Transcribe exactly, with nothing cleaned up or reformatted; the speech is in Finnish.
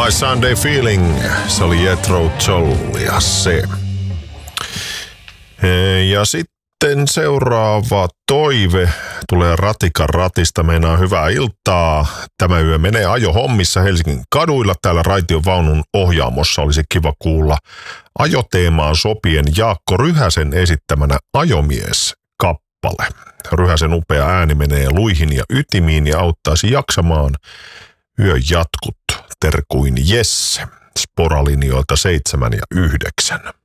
My Sunday Feeling, se oli Jethro Tull ja se. Ja sitten seuraava toive tulee Ratikan ratista. Meinaa hyvää iltaa. Tämä yö menee ajohommissa Helsingin kaduilla. Täällä raitiovaunun ohjaamossa olisi kiva kuulla ajoteemaan sopien Jaakko Ryhäsen esittämänä Ajomies-kappale. Ryhäsen upea ääni menee luihin ja ytimiin ja auttaisi jaksamaan yön jatkut. Terkuin Jesse. Sporalinjoilta seitsemän ja yhdeksän.